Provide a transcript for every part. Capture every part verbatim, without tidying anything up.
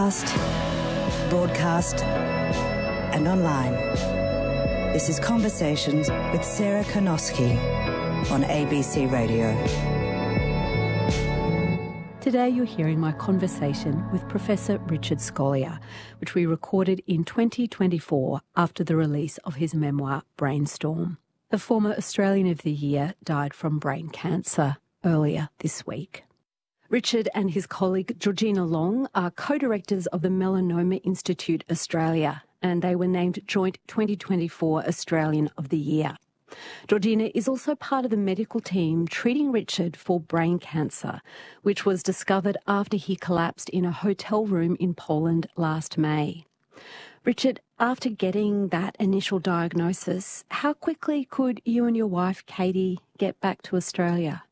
Broadcast and online. This is Conversations with Sarah Karnosky on A B C Radio. Today you're hearing my conversation with Professor Richard Scolyer, which we recorded in twenty twenty-four after the release of his memoir Brainstorm. The former Australian of the Year died from brain cancer earlier this week. Richard and his colleague Georgina Long are co-directors of the Melanoma Institute Australia, and they were named Joint twenty twenty-four Australian of the Year. Georgina is also part of the medical team treating Richard for brain cancer, which was discovered after he collapsed in a hotel room in Poland last May. Richard, after getting that initial diagnosis, how quickly could you and your wife, Katie, get back to Australia?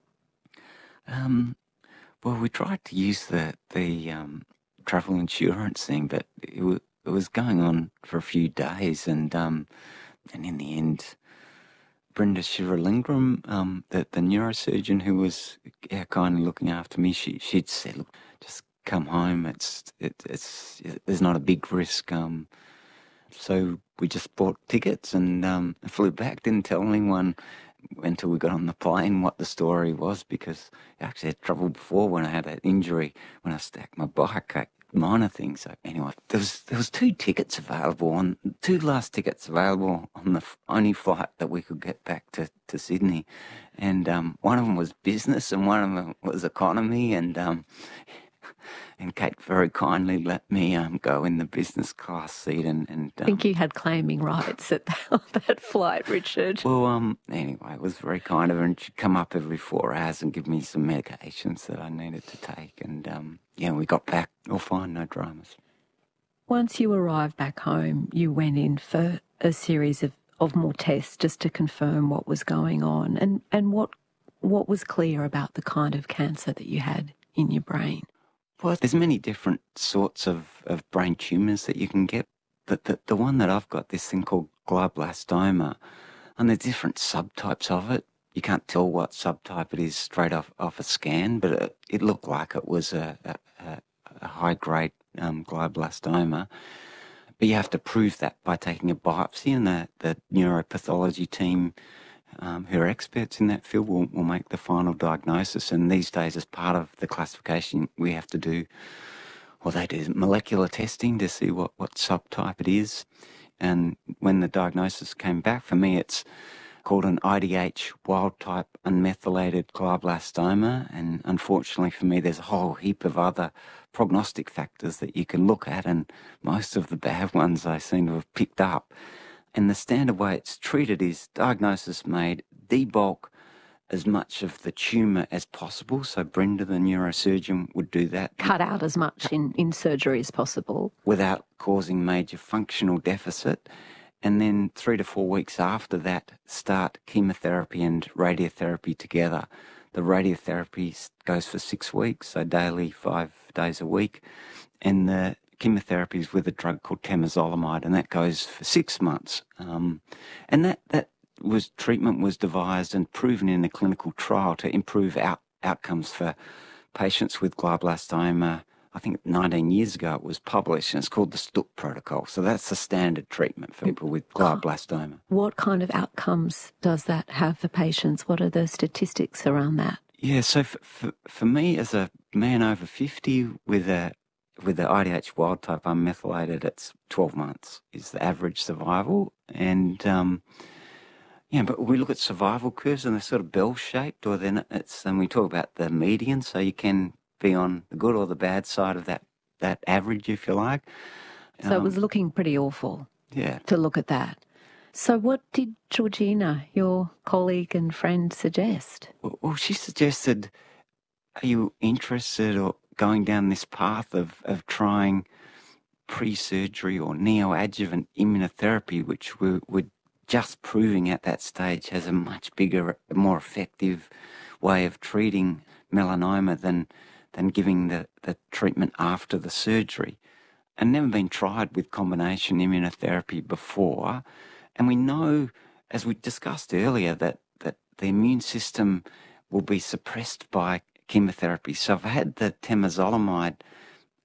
Um... Well, we tried to use the the um, travel insurance thing, but it, w- it was going on for a few days, and um, and in the end, Brenda Shiralingam, um, the the neurosurgeon who was yeah, kindly looking after me, she she'd said, "Look, just come home. It's it, it's it, there's not a big risk." Um, so we just bought tickets and um, flew back. Didn't tell anyone until we got on the plane what the story was, because I actually had trouble before when I had that injury when I stacked my bike, minor things. So anyway, there was there was two tickets available, on two last tickets available on the only flight that we could get back to, to Sydney, and um, one of them was business and one of them was economy, and um, and Kate very kindly let me um, go in the business class seat. And, and um, I think you had claiming rights at that, that flight, Richard. Well, um, anyway, it was very kind of her, and she'd come up every four hours and give me some medications that I needed to take. And, um, yeah, we got back all fine, no dramas. Once you arrived back home, you went in for a series of, of more tests just to confirm what was going on. And, and what what was clear about the kind of cancer that you had in your brain? Well, there's many different sorts of, of brain tumours that you can get, but the, the one that I've got, this thing called glioblastoma, and there's different subtypes of it. You can't tell what subtype it is straight off, off a scan, but it, it looked like it was a, a, a high-grade um, glioblastoma. But you have to prove that by taking a biopsy, and the, the neuropathology team, Um, who are experts in that field, will, will make the final diagnosis. And these days, as part of the classification, we have to do, well, they do molecular testing to see what, what subtype it is. And when the diagnosis came back, for me, it's called an I D H wild-type unmethylated glioblastoma. And unfortunately for me, there's a whole heap of other prognostic factors that you can look at, and most of the bad ones I seem to have picked up. And the standard way it's treated is diagnosis made, debulk as much of the tumour as possible. So Brenda, the neurosurgeon, would do that. Cut out as much in, in surgery as possible. Without causing major functional deficit. And then three to four weeks after that, start chemotherapy and radiotherapy together. The radiotherapy goes for six weeks, so daily, five days a week. And the chemotherapy is with a drug called temozolomide, and that goes for six months. Um, and that, that was treatment was devised and proven in a clinical trial to improve out, outcomes for patients with glioblastoma. I think nineteen years ago it was published, and it's called the Stupp protocol. So that's the standard treatment for people with glioblastoma. What kind of outcomes does that have for patients? What are the statistics around that? Yeah, so for, for, for me as a man over fifty with a With the I D H wild type unmethylated, it's twelve months is the average survival. And, um, yeah, but we look at survival curves and they're sort of bell-shaped, or then it's, and we talk about the median, so you can be on the good or the bad side of that, that average, if you like. So um, it was looking pretty awful. Yeah. To look at that. So what did Georgina, your colleague and friend, suggest? Well, well she suggested, are you interested or going down this path of, of trying pre-surgery or neoadjuvant immunotherapy, which we're, we're just proving at that stage has a much bigger, more effective way of treating melanoma than than giving the, the treatment after the surgery. And never been tried with combination immunotherapy before. And we know, as we discussed earlier, that, that the immune system will be suppressed by chemotherapy. So if I had the temozolomide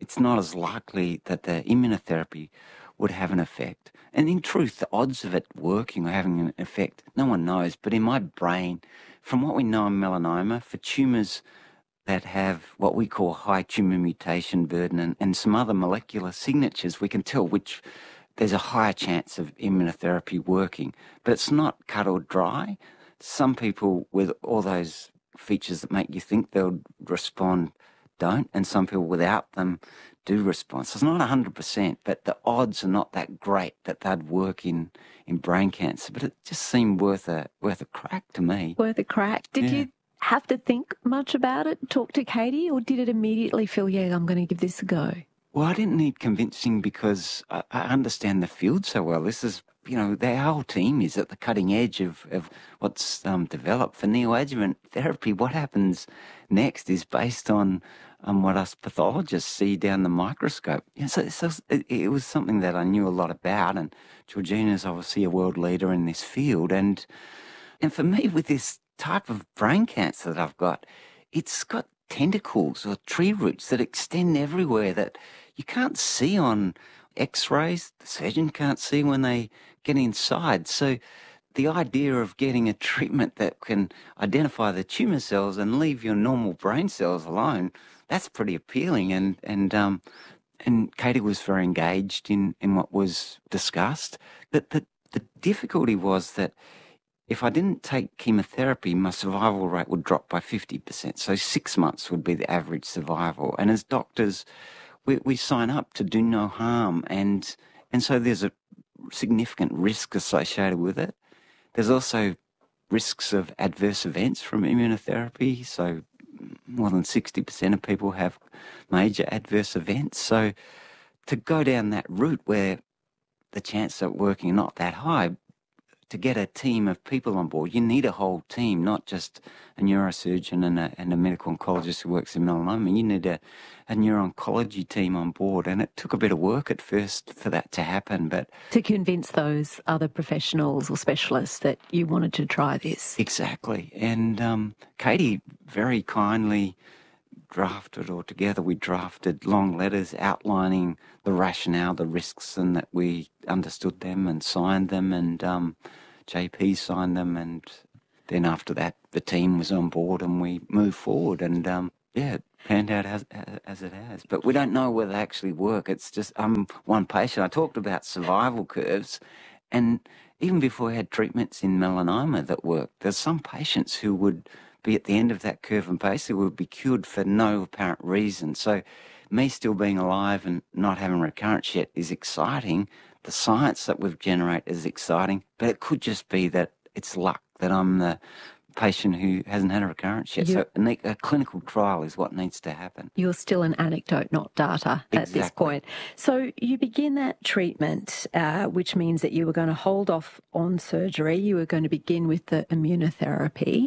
it's not as likely that the immunotherapy would have an effect. And in truth, the odds of it working or having an effect, no one knows. But in my brain, from what we know in melanoma, for tumours that have what we call high tumour mutation burden and, and some other molecular signatures, we can tell which there's a higher chance of immunotherapy working. But it's not cut or dry. Some people with all those features that make you think they'll respond don't, and some people without them do respond. So it's not one hundred percent, but the odds are not that great that they'd work in, in brain cancer. But it just seemed worth a worth a crack to me. Worth a crack. Did Yeah. you have to think much about it, talk to Katie, or did it immediately feel, yeah, I'm going to give this a go? Well, I didn't need convincing because I, I understand the field so well. This is, you know, their whole team is at the cutting edge of, of what's um, developed. For neoadjuvant therapy, what happens next is based on um, what us pathologists see down the microscope. Yeah, so, so it, it was something that I knew a lot about, and Georgina's obviously a world leader in this field. And and for me, with this type of brain cancer that I've got, it's got tentacles or tree roots that extend everywhere that you can't see on x-rays. The surgeon can't see when they get inside. So the idea of getting a treatment that can identify the tumour cells and leave your normal brain cells alone, that's pretty appealing. And and um and Katie was very engaged in, in what was discussed. But the, the difficulty was that if I didn't take chemotherapy, my survival rate would drop by fifty percent. So six months would be the average survival. And as doctors, we, we sign up to do no harm. And, and so there's a significant risk associated with it. There's also risks of adverse events from immunotherapy. So more than sixty percent of people have major adverse events. So to go down that route where the chances of working are not that high, to get a team of people on board, you need a whole team, not just a neurosurgeon and a, and a medical oncologist who works in melanoma. You need a, a neuro-oncology team on board. And it took a bit of work at first for that to happen. But To convince those other professionals or specialists that you wanted to try this. exactly. And um, Katie very kindly drafted, or together we drafted long letters outlining the rationale, the risks, and that we understood them and signed them, and um, J P signed them, and then after that the team was on board and we moved forward, and um, yeah, it panned out as, as it has. But we don't know whether they actually work. It's just, I'm one patient. I talked about survival curves, and even before we had treatments in melanoma that worked, there's some patients who would be at the end of that curve and basically would be cured for no apparent reason. So me still being alive and not having recurrence yet is exciting. The science that we've generated is exciting, but it could just be that it's luck that I'm the patient who hasn't had a recurrence yet. You- So a, ne- a clinical trial is what needs to happen. You're still an anecdote, not data at this Exactly. point. So you begin that treatment, uh, which means that you were going to hold off on surgery. You were going to begin with the immunotherapy.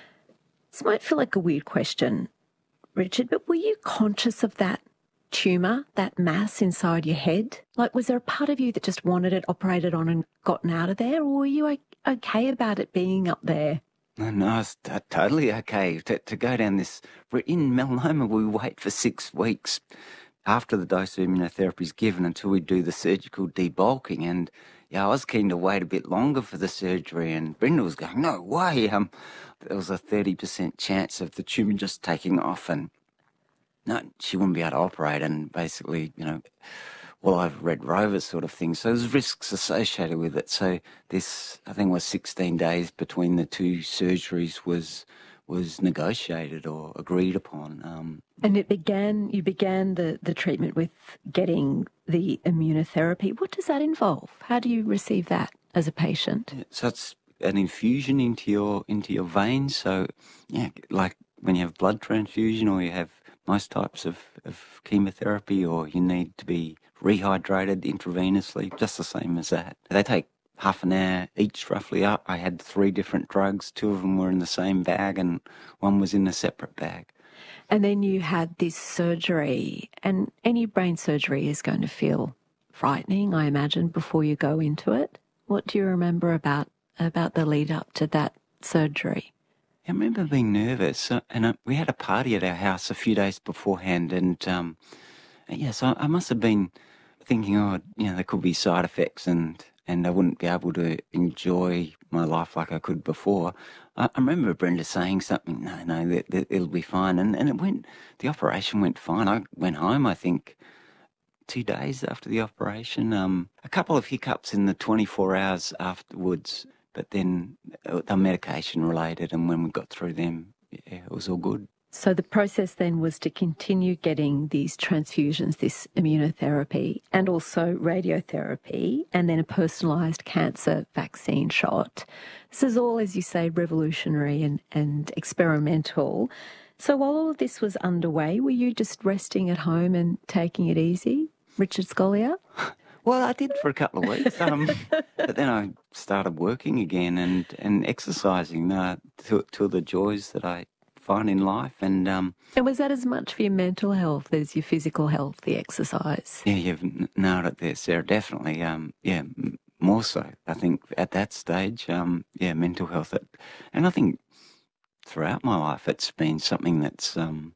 This might feel like a weird question, Richard, but were you conscious of that tumour, that mass inside your head? Like, was there a part of you that just wanted it operated on and gotten out of there, or were you o- okay about it being up there? No, no, it's t- totally okay to, to go down this. We're in melanoma, we wait for six weeks after the dose of immunotherapy is given until we do the surgical debulking. And yeah, I was keen to wait a bit longer for the surgery, and Brenda was going, no way. Um, there was a thirty percent chance of the tumour just taking off, and no, she wouldn't be able to operate. And basically, you know, well, I've Red Rover sort of thing. So there's risks associated with it. So this, I think, was sixteen days between the two surgeries was was negotiated or agreed upon. Um, And it began, you began the, the treatment with getting the immunotherapy. What does that involve? How do you receive that as a patient? so it's an infusion into your into your veins. So yeah, like when you have blood transfusion, or you have most types of, of chemotherapy, or you need to be rehydrated intravenously, just the same as that. They take half an hour each, roughly. I I had three different drugs. Two of them were in the same bag, and one was in a separate bag. And then you had this surgery, and any brain surgery is going to feel frightening, I imagine, before you go into it. What do you remember about about the lead up to that surgery? I remember being nervous, uh, and uh, we had a party at our house a few days beforehand, and um, yes, I, I must have been thinking, oh, you know, there could be side effects and, and I wouldn't be able to enjoy my life like I could before. I, I remember Brenda saying something, no, no, that, that it'll be fine. And, and it went, the operation went fine. I went home, I think, two days after the operation. Um, a couple of hiccups in the twenty-four hours afterwards, but then the medication related, and when we got through them, yeah, it was all good. So the process then was to continue getting these transfusions, this immunotherapy, and also radiotherapy, and then a personalised cancer vaccine shot. This is all, as you say, revolutionary and, and experimental. So while all of this was underway, were you just resting at home and taking it easy, Richard Scolyer? Well, I did for a couple of weeks, um, but then I started working again and, and exercising uh, to, to the joys that I find in life. And um, and was that as much for your mental health as your physical health, the exercise? Yeah, you've nailed it there, Sarah, definitely. Um, yeah, m- more so, I think, at that stage, um, yeah, mental health. It, and I think throughout my life it's been something that's um,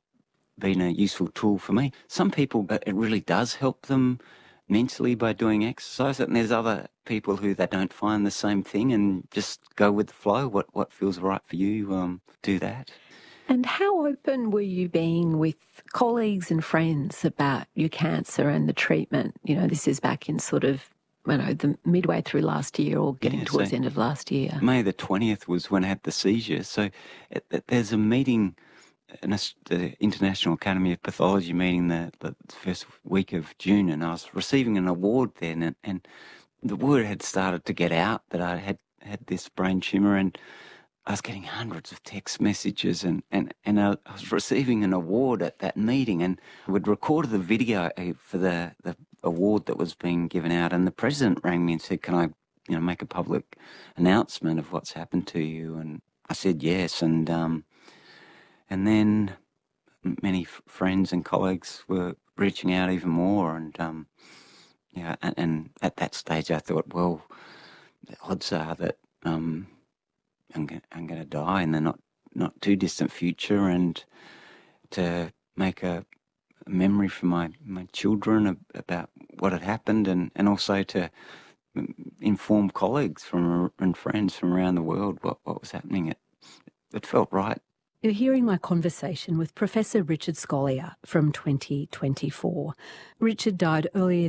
been a useful tool for me. Some people, it really does help them mentally by doing exercise, and there's other people who they don't find the same thing and just go with the flow. What what feels right for you, um, do that. And how open were you being with colleagues and friends about your cancer and the treatment? You know, this is back in sort of, I don't know, the midway through last year or getting yeah, towards so the end of last year. May the twentieth was when I had the seizure. So it, it, there's a meeting, an, the International Academy of Pathology meeting the, the first week of June, and I was receiving an award then, and, and the word had started to get out that I had had this brain tumour, and I was getting hundreds of text messages, and, and, and I was receiving an award at that meeting, and we'd recorded the video for the, the award that was being given out, and the president rang me and said, can I, you know, make a public announcement of what's happened to you? And I said yes, and um, and then many f- friends and colleagues were reaching out even more, and um, yeah, and, and at that stage I thought, well, the odds are that um, I'm, g- I'm going to die in the not not too distant future, and to make a, a memory for my, my children about what had happened, and, and also to inform colleagues from and friends from around the world what, what was happening. It, it felt right. You're hearing my conversation with Professor Richard Scolyer from twenty twenty-four. Richard died earlier